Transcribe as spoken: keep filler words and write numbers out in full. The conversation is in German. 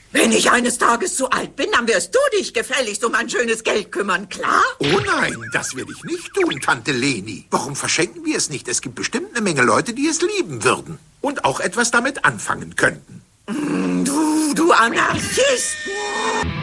Wenn ich eines Tages zu alt bin, dann wirst du dich gefälligst um ein schönes Geld kümmern, klar? Oh nein, das will ich nicht tun, Tante Leni. Warum verschenken wir es nicht? Es gibt bestimmt eine Menge Leute, die es lieben würden. Und auch etwas damit anfangen könnten. Du, du Anarchist!